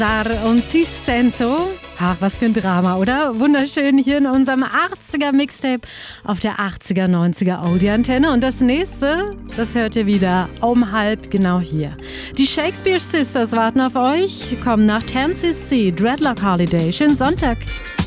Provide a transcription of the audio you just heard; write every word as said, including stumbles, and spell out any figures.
Dar und Ti sento. Ach, was für ein Drama, oder? Wunderschön hier in unserem achtziger Mixtape auf der achtziger, neunziger Audioantenne. Und das nächste, das hört ihr wieder um halb genau hier. Die Shakespeare Sisters warten auf euch, kommen nach Tennessee, Dreadlock Holiday. Schönen Sonntag.